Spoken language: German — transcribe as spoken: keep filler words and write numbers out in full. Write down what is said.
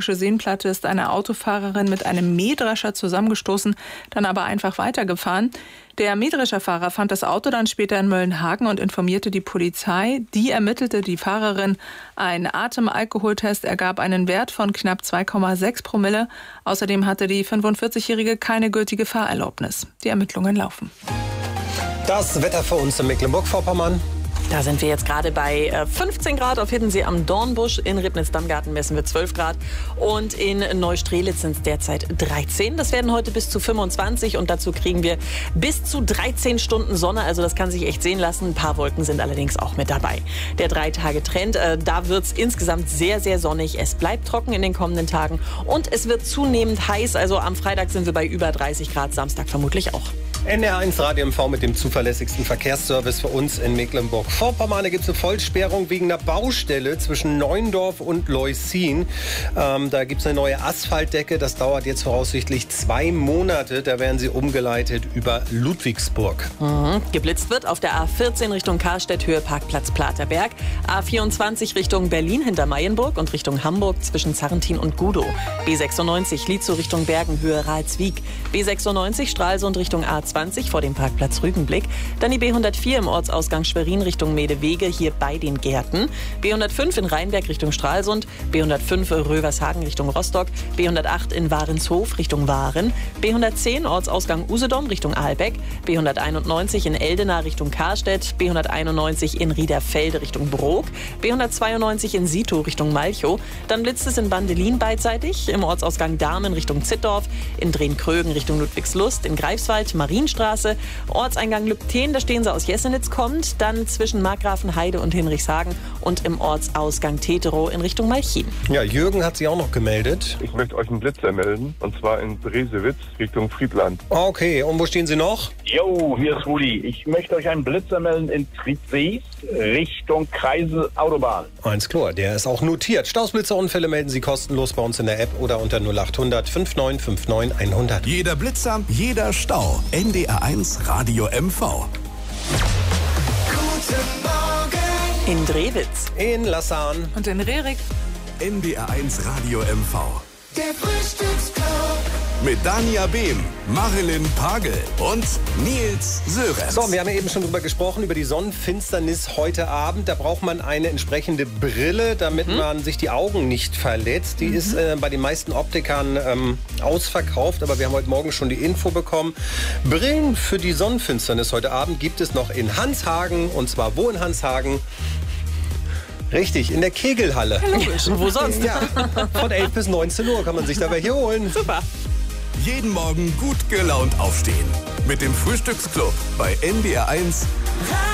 Brandenburgische Seenplatte ist eine Autofahrerin mit einem Mähdrescher zusammengestoßen, dann aber einfach weitergefahren. Der Mähdrescherfahrer fand das Auto dann später in Möllenhagen und informierte die Polizei. Die ermittelte die Fahrerin. Ein Atemalkoholtest ergab einen Wert von knapp zwei Komma sechs Promille. Außerdem hatte die fünfundvierzigjährige keine gültige Fahrerlaubnis. Die Ermittlungen laufen. Das Wetter für uns in Mecklenburg-Vorpommern. Da sind wir jetzt gerade bei fünfzehn Grad auf Hiddensee am Dornbusch. In Ribnitz-Dammgarten messen wir zwölf Grad. Und in Neustrelitz sind es derzeit dreizehn. Das werden heute bis zu fünfundzwanzig. Und dazu kriegen wir bis zu dreizehn Stunden Sonne. Also das kann sich echt sehen lassen. Ein paar Wolken sind allerdings auch mit dabei. Der Drei-Tage-Trend, äh, da wird es insgesamt sehr, sehr sonnig. Es bleibt trocken in den kommenden Tagen. Und es wird zunehmend heiß. Also am Freitag sind wir bei über dreißig Grad. Samstag vermutlich auch. N R eins Radio M V mit dem zuverlässigsten Verkehrsservice für uns in Mecklenburg-Vorpommern. Da gibt es eine Vollsperrung wegen einer Baustelle zwischen Neuendorf und Leußin. Ähm, da gibt es eine neue Asphaltdecke. Das dauert jetzt voraussichtlich zwei Monate. Da werden sie umgeleitet über Ludwigsburg. Mhm. Geblitzt wird auf der A vierzehn Richtung Karstedt, Höhe Parkplatz Platerberg. A vierundzwanzig Richtung Berlin hinter Mayenburg und Richtung Hamburg zwischen Zarrentin und Gudow. B sechsundneunzig Lietzow Richtung Bergen, Höhe Ralswiek. B sechsundneunzig Stralsund Richtung A zwanzig vor dem Parkplatz Rügenblick. Dann die B hundertvier im Ortsausgang Schwerin Richtung Medewege, hier bei den Gärten. B hundertfünf in Rheinberg Richtung Stralsund. B hundertfünf Rövershagen Richtung Rostock. B hundertacht in Warenshof Richtung Waren. B hundertzehn Ortsausgang Usedom Richtung Ahlbeck. B hunderteinundneunzig in Eldena Richtung Karstedt. B hunderteinundneunzig in Riederfelde Richtung Brok. B hundertzweiundneunzig in Sito Richtung Malchow. Dann blitzt es in Bandelin beidseitig. Im Ortsausgang Dahmen Richtung Zittdorf. In Drehn-Krögen Richtung Ludwigslust. In Greifswald Marienstraße. Ortseingang Lübten, da stehen sie aus Jessenitz kommt. Dann zwischen Markgrafenheide und Hinrichshagen und im Ortsausgang Teterow in Richtung Malchin. Ja, Jürgen hat sich auch noch gemeldet. Ich möchte euch einen Blitzer melden, und zwar in Bresewitz Richtung Friedland. Okay, und wo stehen Sie noch? Jo, hier ist Rudi. Ich möchte euch einen Blitzer melden in Friedsees Richtung Kreisel Autobahn. Eins klar, der ist auch notiert. Stausblitzerunfälle melden Sie kostenlos bei uns in der App oder unter null achthundert fünfundneunzig neunundfünfzig hundert. Jeder Blitzer, jeder Stau. N D R eins Radio M V. Guten Morgen. In Drewitz. In Lassan. Und in Rerik. N D R eins Radio M V. Der Frühstücksclub. Mit Dania Behm, Marilyn Pagel und Nils Sörensen. So, wir haben ja eben schon drüber gesprochen, über die Sonnenfinsternis heute Abend. Da braucht man eine entsprechende Brille, damit mhm. man sich die Augen nicht verletzt. Die mhm. ist äh, bei den meisten Optikern ähm, ausverkauft, aber wir haben heute Morgen schon die Info bekommen. Brillen für die Sonnenfinsternis heute Abend gibt es noch in Hanshagen. Und zwar wo in Hanshagen? Richtig, in der Kegelhalle. Logisch. Wo sonst? Ja, von elf bis neunzehn Uhr kann man sich dabei hier holen. Super. Jeden Morgen gut gelaunt aufstehen. Mit dem Frühstücksclub bei N D R eins.